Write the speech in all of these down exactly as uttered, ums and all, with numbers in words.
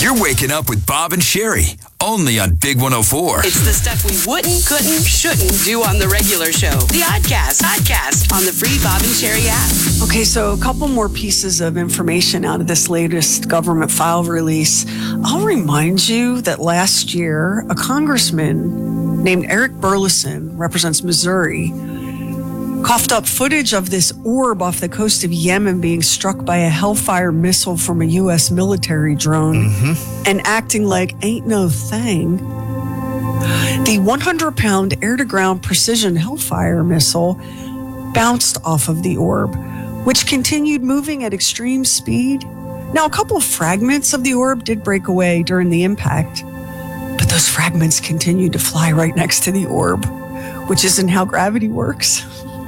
You're waking up with Bob and Sherry, only on Big one oh four. It's the stuff we wouldn't, couldn't, shouldn't do on the regular show. The Oddcast, Oddcast on the free Bob and Sherry app. Okay, so a couple more pieces of information out of this latest government file release. I'll remind you that last year, a congressman named Eric Burleson, represents Missouri, coughed up footage of this orb off the coast of Yemen being struck by a Hellfire missile from a U S military drone mm-hmm. and acting like ain't no thing. The one hundred pound air-to-ground precision Hellfire missile bounced off of the orb, which continued moving at extreme speed. Now, a couple of fragments of the orb did break away during the impact, but those fragments continued to fly right next to the orb, which isn't how gravity works.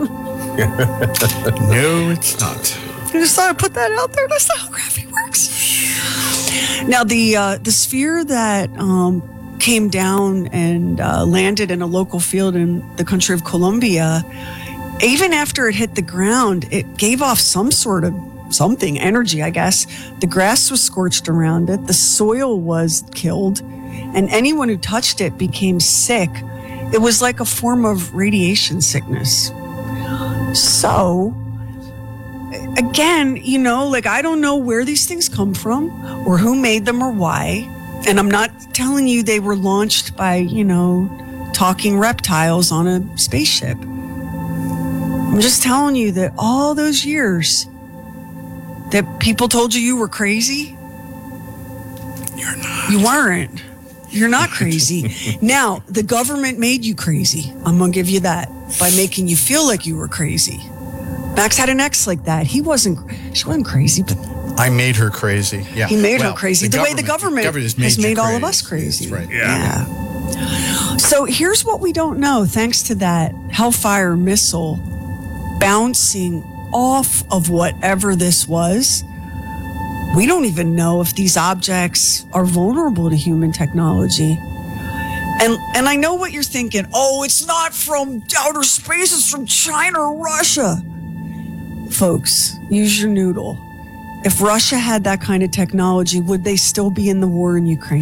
No, it's not. I just thought I'd put that out there. That's not how gravity works. Now, the uh, the sphere that um, came down and uh, landed in a local field in the country of Colombia, even after it hit the ground, it gave off some sort of something, energy, I guess. The grass was scorched around it. The soil was killed. And anyone who touched it became sick. It was like a form of radiation sickness. So, again, you know, like, I don't know where these things come from or who made them or why. And I'm not telling you they were launched by, you know, talking reptiles on a spaceship. I'm just telling you that all those years that people told you you were crazy, you're not. You weren't. You're not crazy. Now, the government made you crazy. I'm going to give you that by making you feel like you were crazy. Max had an ex like that. He wasn't, she wasn't crazy, but I made her crazy. Yeah. He made well, her crazy. The, the way the government, the government has made, has made all of us crazy. That's right. Yeah. yeah. So here's what we don't know, thanks to that Hellfire missile bouncing off of whatever this was. We don't even know if these objects are vulnerable to human technology. And and I know what you're thinking. Oh, it's not from outer space. It's from China or Russia. Folks, use your noodle. If Russia had that kind of technology, would they still be in the war in Ukraine?